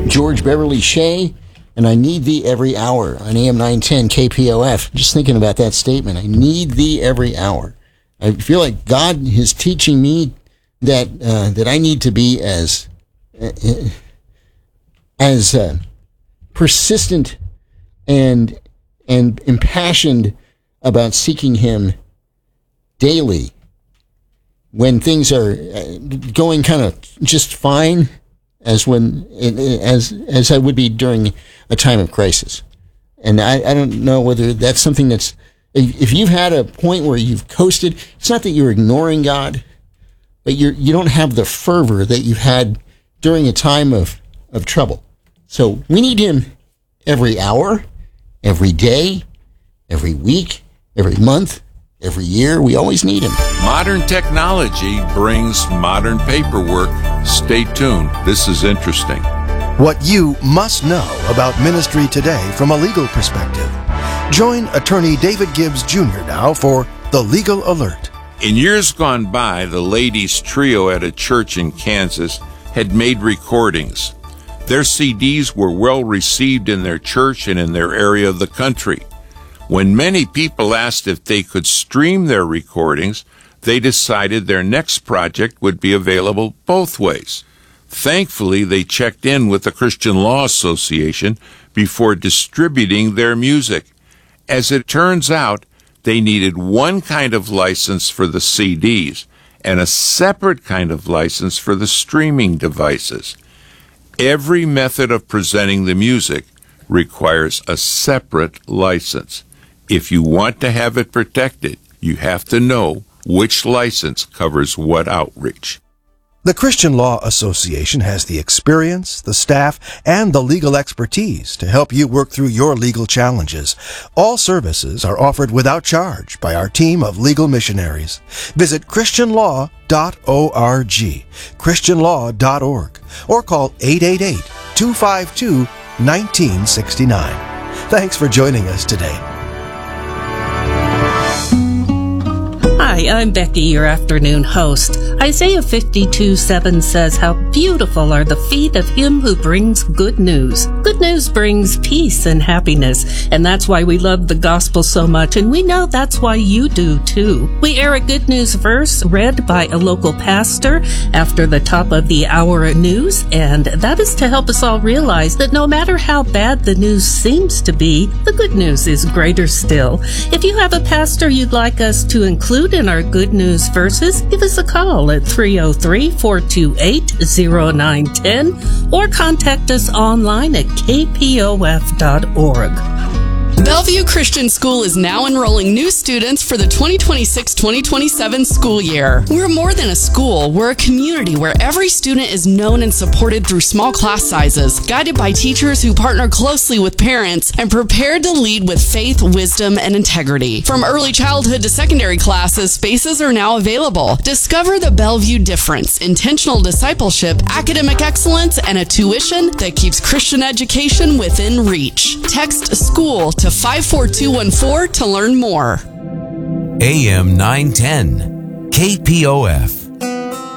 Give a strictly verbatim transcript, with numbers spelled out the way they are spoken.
George Beverly Shea, and I Need Thee Every Hour on A M nine ten K P O F. Just thinking about that statement. I need thee every hour. I feel like God is teaching me that uh, that I need to be as uh, as uh, persistent and and impassioned about seeking Him daily when things are going kind of just fine, as when as as I would be during a time of crisis. And I, I don't know whether that's something that's, if you've had a point where you've coasted, it's not that you're ignoring God, but you're you don't have the fervor that you had during a time of, of trouble. So we need Him every hour, every day, every week, every month, every year. We always need Him. Modern technology brings modern paperwork. Stay tuned. This is interesting. What you must know about ministry today from a legal perspective. Join attorney David Gibbs Junior now for The Legal Alert. In years gone by, the ladies' trio at a church in Kansas had made recordings. Their C Ds were well received in their church and in their area of the country. When many people asked if they could stream their recordings, they decided their next project would be available both ways. Thankfully, they checked in with the Christian Law Association before distributing their music. As it turns out, they needed one kind of license for the C Ds and a separate kind of license for the streaming devices. Every method of presenting the music requires a separate license. If you want to have it protected, you have to know which license covers what outreach. The Christian Law Association has the experience, the staff, and the legal expertise to help you work through your legal challenges. All services are offered without charge by our team of legal missionaries. Visit christian law dot org, christian law dot org, or call eight eight eight, two five two, one nine six nine. Thanks for joining us today. Hi, I'm Becky, your afternoon host. Isaiah fifty-two seven says, "How beautiful are the feet of him who brings good news." Good news brings peace and happiness, and that's why we love the gospel so much, and we know that's why you do too. We air a good news verse read by a local pastor after the top of the hour news, and that is to help us all realize that no matter how bad the news seems to be, the good news is greater still. If you have a pastor you'd like us to include in our good news verses, give us a call at three oh three, four two eight, oh nine one oh or contact us online at k p o f dot org. Bellevue Christian School is now enrolling new students for the twenty twenty-six twenty twenty-seven school year. We're more than a school. We're a community where every student is known and supported through small class sizes, guided by teachers who partner closely with parents and prepared to lead with faith, wisdom, and integrity. From early childhood to secondary classes, spaces are now available. Discover the Bellevue difference: intentional discipleship, academic excellence, and a tuition that keeps Christian education within reach. Text SCHOOL to five four two one four to learn more. A M nine ten, K P O F.